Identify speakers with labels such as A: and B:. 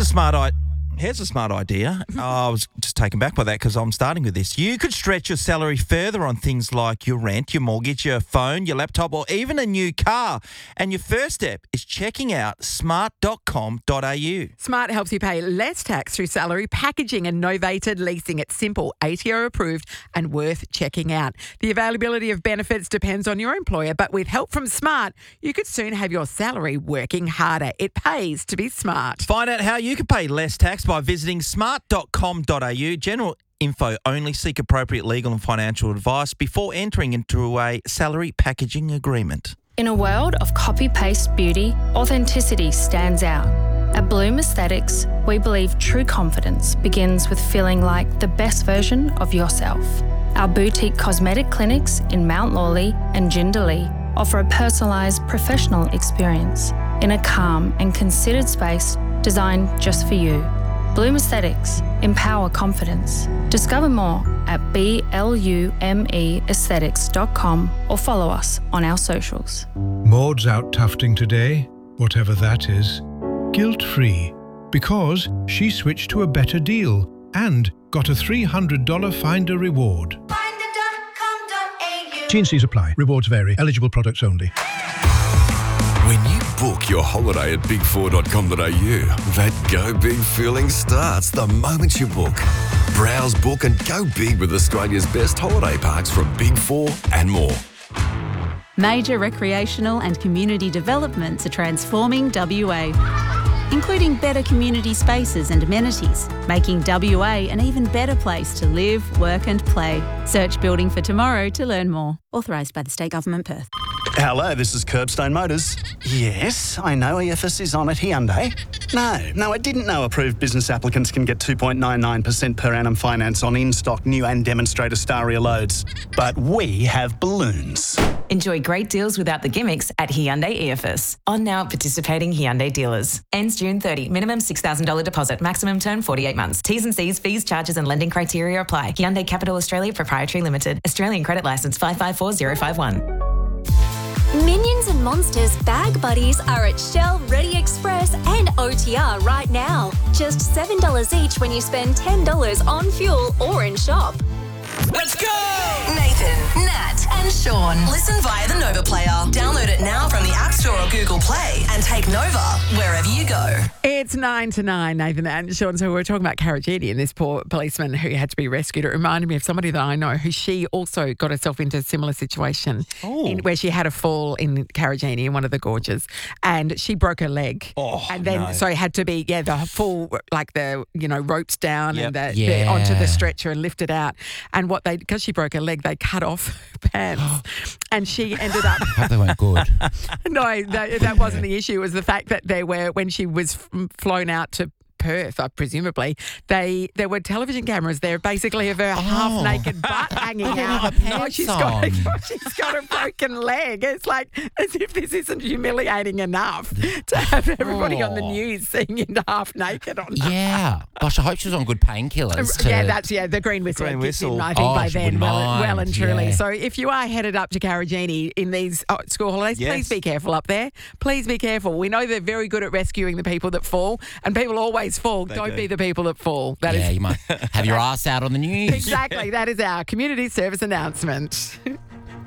A: Here's a smart idea. I was just taken back by that because I'm starting with this. You could stretch your salary further on things like your rent, your mortgage, your phone, your laptop, or even a new car. And your first step is checking out smart.com.au.
B: Smart helps you pay less tax through salary packaging and novated leasing. It's simple, ATO approved and worth checking out. The availability of benefits depends on your employer, but with help from Smart, you could soon have your salary working harder. It pays to be smart.
A: Find out how you can pay less tax by visiting smart.com.au. General info only. Seek appropriate legal and financial advice before entering into a salary packaging agreement.
C: In a world of copy-paste beauty, authenticity stands out. At Bloom Aesthetics, we believe true confidence begins with feeling like the best version of yourself. Our boutique cosmetic clinics in Mount Lawley and Jindalee offer a personalised professional experience in a calm and considered space designed just for you. Bloom Aesthetics. Empower confidence. Discover more at BLUMEaesthetics.com or follow us on our socials.
D: Maud's out tufting today, whatever that is, guilt-free, because she switched to a better deal and got a $300 Finder reward.
E: Finder.com.au.
D: T&Cs apply. Rewards vary. Eligible products only.
F: When you book your holiday at big4.com.au, that go big feeling starts the moment you book. Browse, book and go big with Australia's best holiday parks from Big 4 and more.
G: Major recreational and community developments are transforming WA, including better community spaces and amenities, making WA an even better place to live, work and play. Search Building for Tomorrow to learn more. Authorised by the State Government, Perth.
H: Hello, this is Curbstone Motors. Yes, I know EFS is on at Hyundai. No, I didn't know approved business applicants can get 2.99% per annum finance on in-stock new and demonstrator Staria loads. But we have balloons.
I: Enjoy great deals without the gimmicks at Hyundai EFS. On now at participating Hyundai dealers. Ends June 30. Minimum $6,000 deposit. Maximum term 48 months. T's and C's, fees, charges and lending criteria apply. Hyundai Capital Australia Proprietary Limited. Australian Credit Licence 554051.
E: Minions and Monsters bag buddies are at Shell, Ready Express and OTR right now. Just $7 each when you spend $10 on fuel or in shop.
J: Let's go! Nathan, Nat and Sean. Listen via the Nova player. Download it now from the App Store or Google Play and take Nova wherever you go.
B: It's 9 to 9, Nathan and Sean. So we were talking about Karajini and this poor policeman who had to be rescued. It reminded me of somebody that I know who she also got herself into a similar situation where she had a fall in Karajini in one of the gorges and she broke her leg. And then so it had to be, the full, like the, ropes down and the onto the stretcher and lifted out. And because she broke her leg, they cut off her pants and she ended up...
K: I hope they weren't good.
B: No, that wasn't the issue. It was the fact that when she was flown out to Perth, presumably, there were television cameras there, basically of her half-naked butt hanging out. She's got a broken leg. It's like as if this isn't humiliating enough to have everybody on the news seeing you half-naked on her.
K: Yeah. Gosh, I hope she was on good painkillers.
B: The green whistle.
A: Green whistle.
B: I think by then, well and truly.
K: Yeah.
B: So if you are headed up to Karajini in these school holidays, please be careful up there. Please be careful. We know they're very good at rescuing the people that fall, and people always fall. Don't be the people that fall.
K: You might have your ass out on the news.
B: Exactly. That is our community service announcement.